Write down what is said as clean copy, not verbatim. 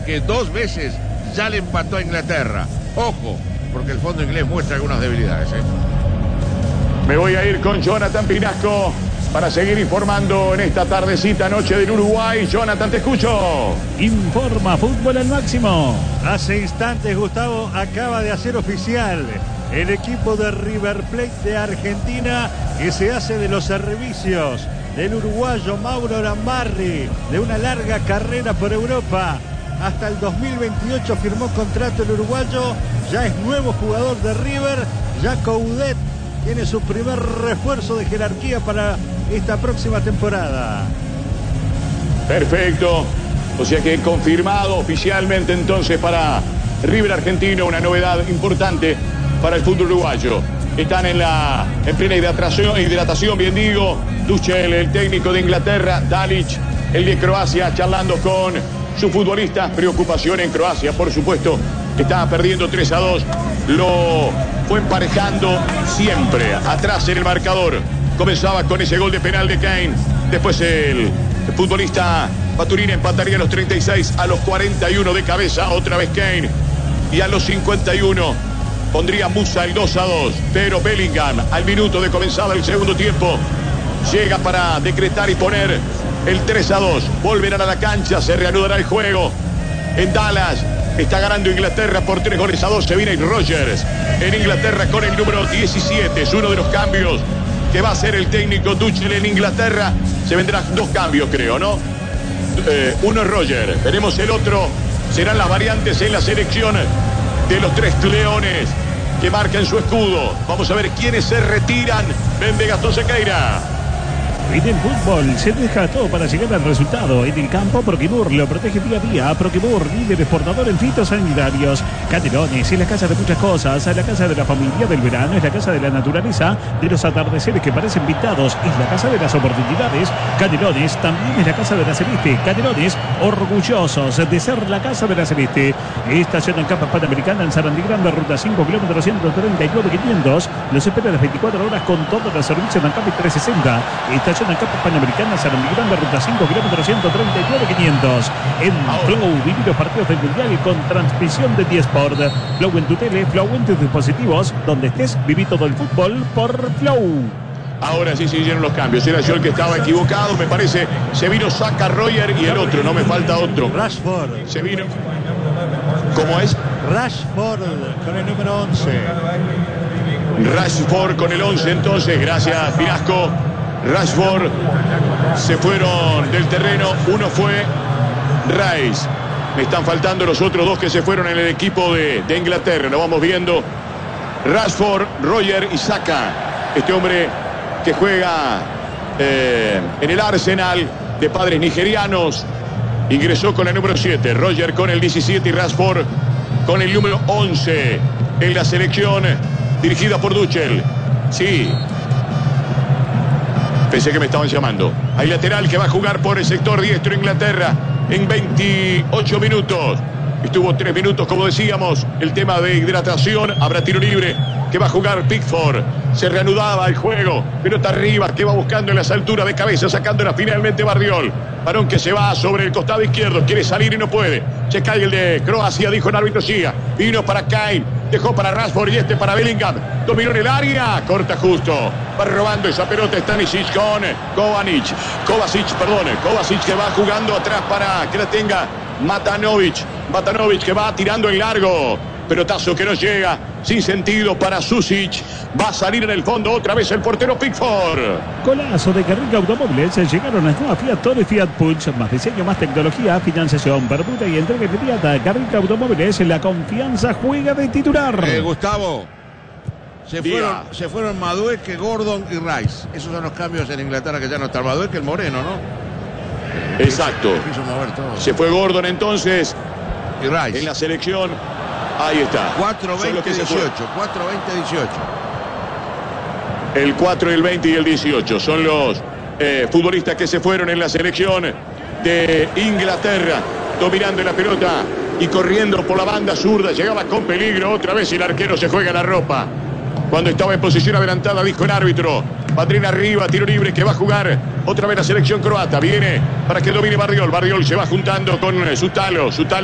que 2 veces ya le empató a Inglaterra. Ojo, porque el fondo inglés muestra algunas debilidades, ¿eh? Me voy a ir con Jonathan Pinasco para seguir informando en esta tardecita noche del Uruguay. Jonathan, te escucho. Informa Fútbol al Máximo. Hace instantes, Gustavo acaba de hacer oficial el equipo de River Plate de Argentina, que se hace de los servicios del uruguayo Mauro Lambarri, de una larga carrera por Europa. Hasta el 2028 firmó contrato el uruguayo, ya es nuevo jugador de River. Ya Coudet tiene su primer refuerzo de jerarquía para esta próxima temporada. Perfecto. O sea que confirmado oficialmente entonces para River Argentino, una novedad importante para el fútbol uruguayo. Están en plena hidratación, bien digo. Tuchel, el técnico de Inglaterra, Dalic, el de Croacia, charlando con sus futbolistas. Preocupación en Croacia, por supuesto. Estaba perdiendo 3-2. Lo fue emparejando siempre atrás en el marcador. Comenzaba con ese gol de penal de Kane. Después el futbolista Maturín empataría a los 36, a los 41 de cabeza. Otra vez Kane. Y a los 51 pondría Musa el 2-2. Pero Bellingham, al minuto de comenzada el segundo tiempo, llega para decretar y poner el 3-2. Volverán a la cancha, se reanudará el juego. En Dallas está ganando Inglaterra por 3-2. Se viene Rogers en Inglaterra con el número 17. Es uno de los cambios que va a hacer el técnico Tuchel en Inglaterra. Se vendrán 2 cambios, creo, ¿no? Uno es Rogers. Veremos el otro. Serán las variantes en la selección de los 3 leones que marcan su escudo. Vamos a ver quiénes se retiran. Vende Gastón Sequeira. En el fútbol se deja todo para llegar al resultado. En el campo, Proquimur lo protege día a día. Proquimur, líder exportador en fitosanitarios. Canelones es la casa de muchas cosas. Es la casa de la familia del verano. Es la casa de la naturaleza, de los atardeceres que parecen pintados. Es la casa de las oportunidades. Canelones también es la casa de la celeste. Canelones, orgullosos de ser la casa de la celeste. Estación en Capa Panamericana en Sarandí Grande, ruta 5, kilómetros 139.500. Los espera las 24 horas con todos los servicios en Ancap 360. Estación en Capa Panamericana, Sarandí Grande, ruta 5, kilómetros 139.500. En Flow, vivir los partidos del Mundial con transmisión de T-Sport. Flow en tu tele, Flow en tus dispositivos. Donde estés, viví todo el fútbol por Flow. Ahora sí se hicieron los cambios. Era yo el que estaba equivocado, me parece. Se vino Saka, Roger y el otro. No me falta otro. Rashford. Se vino. ¿Cómo es? Rashford con el número 11. Rashford con el 11 entonces. Gracias, Pinasco. Rashford se fueron del terreno. Uno fue Rice. Me están faltando los otros 2 que se fueron en el equipo de Inglaterra. Lo vamos viendo. Rashford, Roger y Saka. Este hombre que juega en el Arsenal, de padres nigerianos. Ingresó con el número 7. Roger con el 17 y Rashford con el número 11 en la selección dirigida por Tuchel. Sí. Pensé que me estaban llamando. Hay lateral que va a jugar por el sector diestro Inglaterra en 28 minutos. Estuvo 3 minutos, como decíamos, el tema de hidratación. Habrá tiro libre que va a jugar Pickford. Se reanudaba el juego. Pelota arriba que va buscando en las alturas de cabeza, sacándola finalmente Bardiol. Varón que se va sobre el costado izquierdo. Quiere salir y no puede. Se cae el de Croacia, dijo el árbitro Siga. Vino para Kane. Dejó para Rashford y este para Bellingham. Dominó en el área. Corta justo. Va robando esa pelota Stanisic con Kovacic, que va jugando atrás para que la tenga Matanovic. Matanovic que va tirando en largo. Pelotazo que no llega. Sin sentido para Susic. Va a salir en el fondo otra vez el portero Pickford. Golazo de Garrinca Automóviles. Llegaron las nuevas Fiat Toro y Fiat Punch. Más diseño, más tecnología, financiación, permuta y entrega inmediata. Garrinca Automóviles, la confianza juega de titular. Gustavo, se fueron Madueque, Gordon y Rice. Esos son los cambios en Inglaterra, que ya no está Madueque, el moreno, ¿no? Exacto. Se fue Gordon entonces. Y Rice. En la selección. Ahí está. 4-20-18. El 4, el 20 y el 18 son los futbolistas que se fueron en la selección de Inglaterra, dominando la pelota y corriendo por la banda zurda. Llegaba con peligro. Otra vez el arquero se juega la ropa. Cuando estaba en posición adelantada, dijo el árbitro. Padrina arriba, tiro libre que va a jugar otra vez la selección croata. Viene para que domine Bardiol. Bardiol se va juntando con Sutalo.